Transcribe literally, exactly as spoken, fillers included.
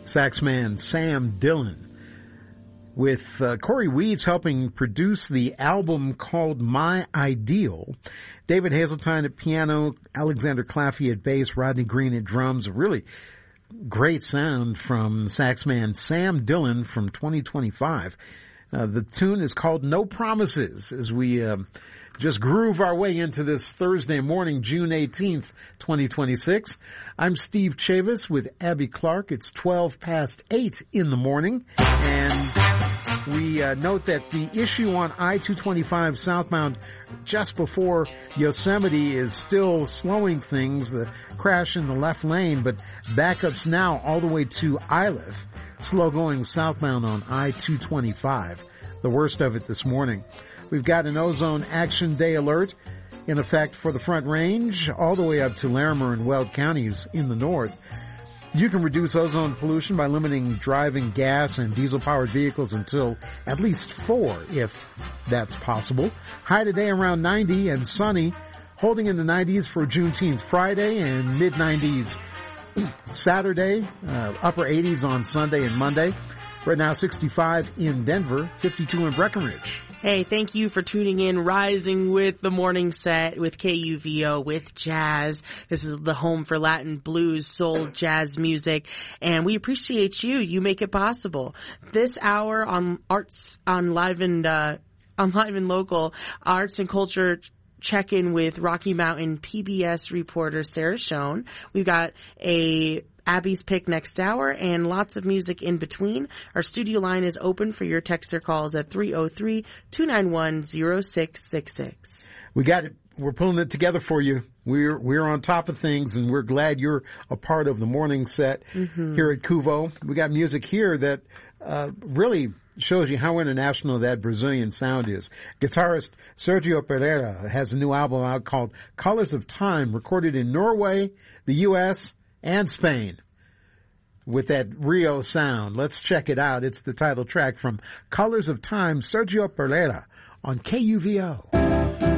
saxman Sam Dillon, with uh, Corey Weeds helping produce the album called My Ideal. David Hazeltine at piano, Alexander Claffey at bass, Rodney Green at drums. A really great sound from saxman Sam Dillon from twenty twenty-five. Uh, the tune is called No Promises, as we uh, just groove our way into this Thursday morning, June eighteenth, twenty twenty-six. I'm Steve Chavis with Abby Clark. It's twelve past eight in the morning, and we uh, note that the issue on I two twenty-five southbound just before Yosemite is still slowing things, the crash in the left lane, but backups now all the way to Iliff, slow going southbound on I two twenty-five, the worst of it this morning. We've got an ozone action day alert in effect for the Front Range all the way up to Larimer and Weld counties in the north. You can reduce ozone pollution by limiting driving gas and diesel-powered vehicles until at least four, if that's possible. High today around ninety and sunny, holding in the nineties for Juneteenth Friday and mid-nineties Saturday, uh, upper eighties on Sunday and Monday. Right now sixty-five in Denver, fifty-two in Breckenridge. Hey, thank you for tuning in, rising with the morning set with K U V O, with jazz. This is the home for Latin, blues, soul, jazz music, and we appreciate you. You make it possible. This hour on Arts on Live and, uh, on Live and Local, Arts and Culture check-in with Rocky Mountain P B S reporter Sarah Schoen. We've got a Abby's Pick next hour and lots of music in between. Our studio line is open for your text or calls at three oh three, two nine one, oh six six six. We got it. We're pulling it together for you. We're we're on top of things, and we're glad you're a part of the morning set mm-hmm. here at Cuvo. We got music here that uh, really shows you how international that Brazilian sound is. Guitarist Sergio Pereira has a new album out called Colors of Time, recorded in Norway, the U S, and Spain with that Rio sound. Let's check it out. It's the title track from Colors of Time, Sergio Pereira on K U V O.